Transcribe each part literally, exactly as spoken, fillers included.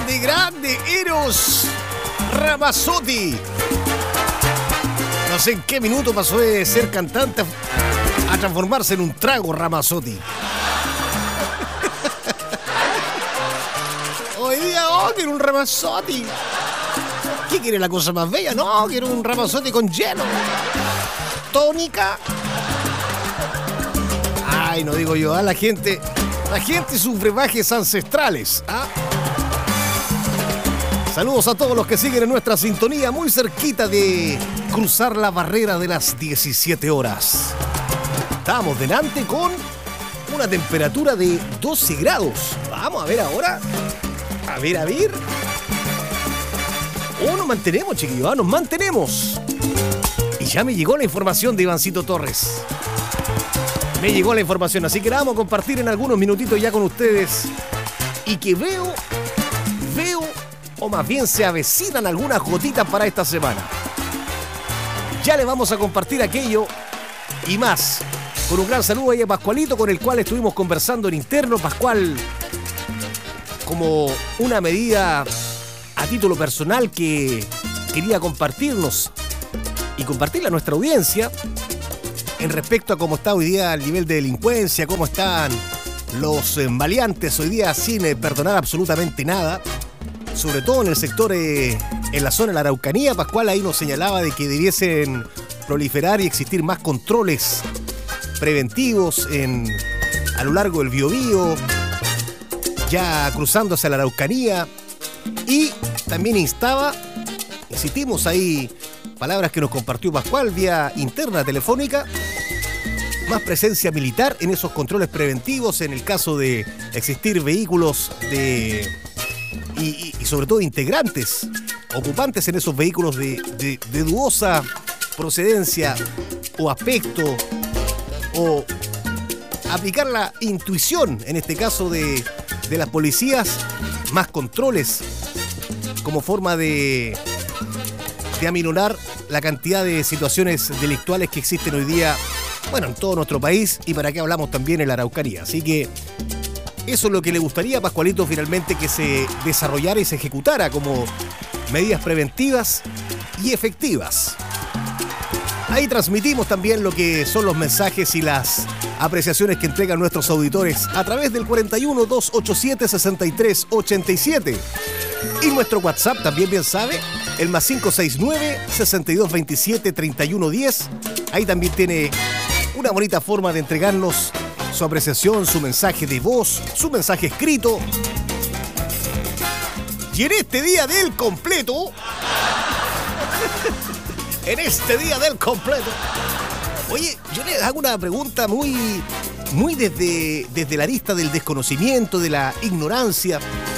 grande, grande Eros Ramazzotti. No sé en qué minuto pasó de ser cantante a transformarse en un trago Ramazzotti. Hoy día, oh, quiero un Ramazzotti. ¿Qué quiere la cosa más bella? No, quiero un Ramazzotti con hielo. Tónica. Ay, no digo yo, a la gente, la gente y sus brebajes ancestrales. ¿Ah? Saludos a todos los que siguen en nuestra sintonía, muy cerquita de cruzar la barrera de las diecisiete horas. Estamos delante con una temperatura de doce grados. Vamos a ver ahora. A ver, a ver. Oh, nos mantenemos, chiquillos, nos mantenemos. Y ya me llegó la información de Ivancito Torres. Me llegó la información, así que la vamos a compartir en algunos minutitos ya con ustedes. Y que veo, veo, o más bien se avecinan algunas gotitas para esta semana. Ya le vamos a compartir aquello y más. Con un gran saludo ahí a Pascualito, con el cual estuvimos conversando en interno. Pascual, como una medida a título personal que quería compartirnos y compartirle a nuestra audiencia en respecto a cómo está hoy día el nivel de delincuencia, cómo están los eh, maleantes hoy día sin eh, perdonar absolutamente nada, sobre todo en el sector, eh, en la zona de la Araucanía. Pascual ahí nos señalaba de que debiesen proliferar y existir más controles preventivos en, a lo largo del Biobío, ya cruzando hacia la Araucanía, y también instaba, insistimos ahí, palabras que nos compartió Pascual vía interna telefónica, más presencia militar en esos controles preventivos en el caso de existir vehículos de y, y, y sobre todo integrantes, ocupantes en esos vehículos de, de, de dudosa procedencia o aspecto, o aplicar la intuición en este caso de, de las policías, más controles como forma de, de aminorar la cantidad de situaciones delictuales que existen hoy día, bueno, en todo nuestro país, y para qué hablamos también en la Araucanía. Así que eso es lo que le gustaría a Pascualito finalmente, que se desarrollara y se ejecutara como medidas preventivas y efectivas. Ahí transmitimos también lo que son los mensajes y las apreciaciones que entregan nuestros auditores a través del cuarenta y uno, doscientos ochenta y siete, sesenta y tres ochenta y siete. Y nuestro WhatsApp también, bien sabe, el más cinco seis nueve, sesenta y dos veintisiete, treinta y uno diez. Ahí también tiene una bonita forma de entregarnos su apreciación, su mensaje de voz, su mensaje escrito. Y en este día del completo, en este día del completo, oye, yo le hago una pregunta muy, muy desde, desde la lista del desconocimiento, de la ignorancia.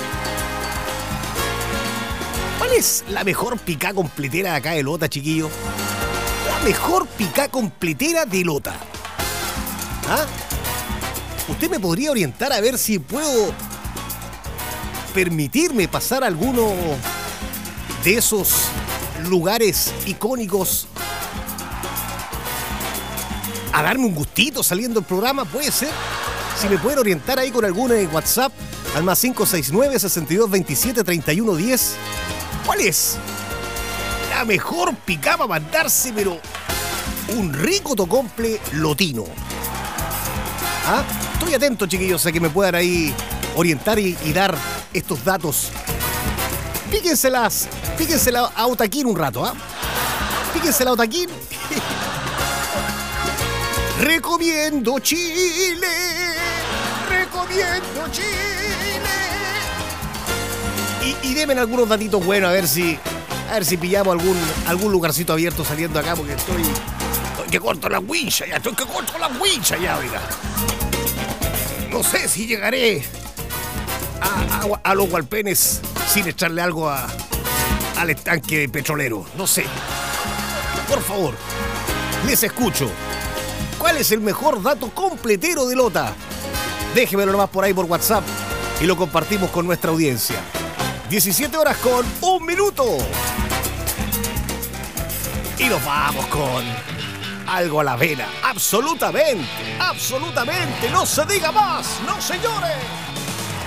¿Cuál es la mejor picá completera de acá de Lota, chiquillo? La mejor picá completera de Lota. ¿Ah? ¿Usted me podría orientar a ver si puedo permitirme pasar a alguno de esos lugares icónicos a darme un gustito saliendo del programa? ¿Puede ser? Si me pueden orientar ahí con alguna en WhatsApp al más cinco seis nueve, sesenta y dos veintisiete, treinta y uno diez. ¿Cuál es la mejor picá para mandarse, pero un rico tocomple lotino? ¿Ah? Estoy atento, chiquillos, a que me puedan ahí orientar y, y dar estos datos. Píquenselas, píquensela a Otaquín un rato, ¿ah? Píquensela a Otaquín. Recomiendo Chile, recomiendo Chile. Y, y denme algunos datitos buenos, a ver si, a ver si pillamos algún, algún lugarcito abierto saliendo acá, porque estoy, estoy que corto la wincha ya, estoy que corto la wincha ya, oiga. No sé si llegaré a, a, a los Hualpenes sin echarle algo a, al estanque petrolero. No sé. Por favor, les escucho. ¿Cuál es el mejor dato completero de Lota? Déjemelo nomás por ahí por WhatsApp y lo compartimos con nuestra audiencia. diecisiete horas con un minuto. Y nos vamos con algo a la vena. Absolutamente, absolutamente. No se diga más, no señores.